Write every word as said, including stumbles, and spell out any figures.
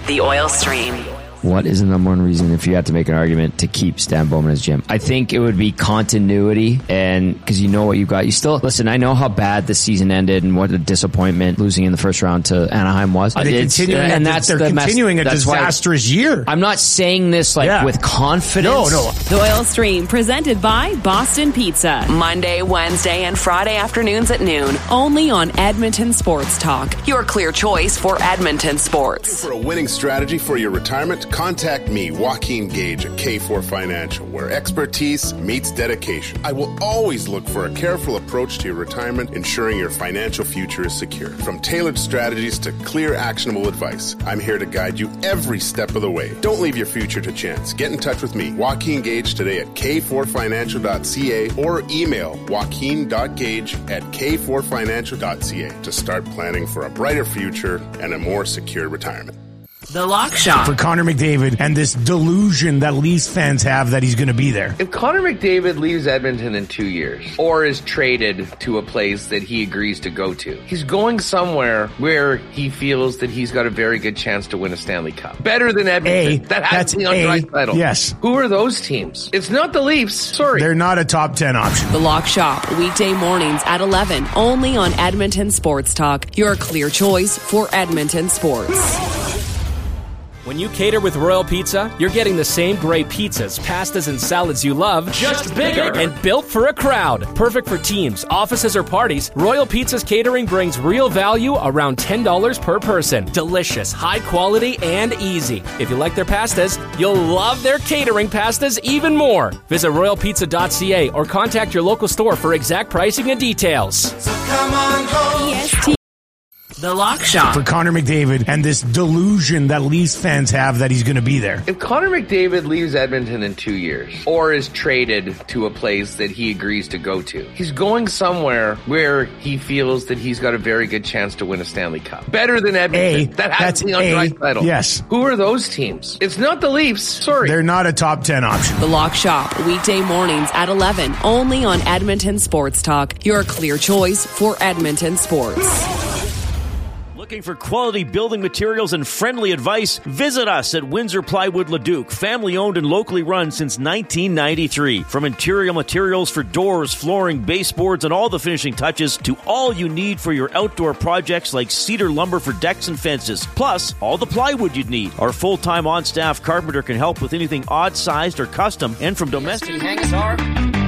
The Oil Stream. What is the number one reason, if you had to make an argument, to keep Stan Bowman as G M? I think it would be continuity, and because you know what you've got. You still, listen, I know how bad the season ended and what a disappointment losing in the first round to Anaheim was. Are they It's, continuing, uh, and a, that's they're the continuing mess, a that's disastrous why, year. I'm not saying this like yeah. with confidence. No, no. The Oil Stream, presented by Boston Pizza. Monday, Wednesday, and Friday afternoons at noon. Only on Edmonton Sports Talk. Your clear choice for Edmonton sports. For a winning strategy for your retirement, contact me, Joaquin Gage at K four Financial, where expertise meets dedication. I will always look for a careful approach to your retirement, ensuring your financial future is secure. From tailored strategies to clear, actionable advice, I'm here to guide you every step of the way. Don't leave your future to chance. Get in touch with me, Joaquin Gage, today at k four financial dot c a or email joaquin dot gage at k four financial dot c a to start planning for a brighter future and a more secure retirement. The Lock Shop. For Connor McDavid and this delusion that Leafs fans have that he's going to be there. If Connor McDavid leaves Edmonton in two years or is traded to a place that he agrees to go to, he's going somewhere where he feels that he's got a very good chance to win a Stanley Cup. Better than Edmonton. A, that has that's to be on A, Draisaitl. yes. Who are those teams? It's not the Leafs. Sorry. They're not a top ten option. The Lock Shop, weekday mornings at eleven. Only on Edmonton Sports Talk. Your clear choice for Edmonton sports. When you cater with Royal Pizza, you're getting the same great pizzas, pastas, and salads you love, just bigger and built for a crowd. Perfect for teams, offices, or parties, Royal Pizza's catering brings real value around ten dollars per person. Delicious, high quality, and easy. If you like their pastas, you'll love their catering pastas even more. Visit royal pizza dot c a or contact your local store for exact pricing and details. So come on home. E S T. The Lock Shop. For Connor McDavid and this delusion that Leafs fans have that he's going to be there. If Connor McDavid leaves Edmonton in two years or is traded to a place that he agrees to go to, he's going somewhere where he feels that he's got a very good chance to win a Stanley Cup. Better than Edmonton. A, that has that's to be on A, Draisaitl. yes. Who are those teams? It's not the Leafs. Sorry. They're not a top ten option. The Lock Shop, weekday mornings at eleven. Only on Edmonton Sports Talk. Your clear choice for Edmonton sports. Looking for quality building materials and friendly advice? Visit us at Windsor Plywood Leduc, family owned and locally run since nineteen ninety-three. From interior materials for doors, flooring, baseboards, and all the finishing touches to all you need for your outdoor projects like cedar lumber for decks and fences, plus all the plywood you'd need. Our full-time on-staff carpenter can help with anything odd-sized or custom, and from domestic hang-our